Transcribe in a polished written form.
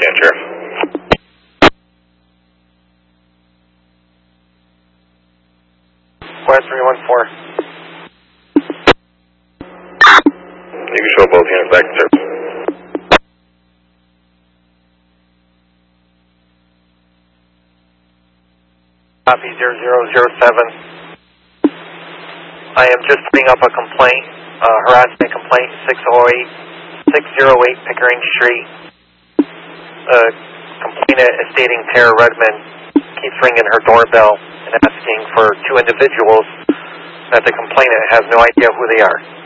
understand, Sheriff. West 314. You can show both units back to service. Copy 0007. I am just putting up a complaint, harassment complaint, 608 Pickering Street. Complainant is stating Tara Redmond keeps ringing her doorbell and asking for two individuals that the complainant has no idea who they are.